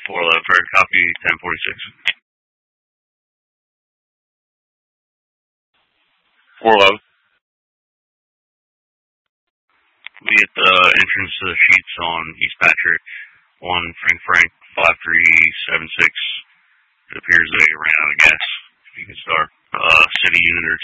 411, for copy 1046. 411. We at the entrance to the sheets on East Patrick, 1 Frank 5376. It appears they ran out of gas. If you can start. City unit or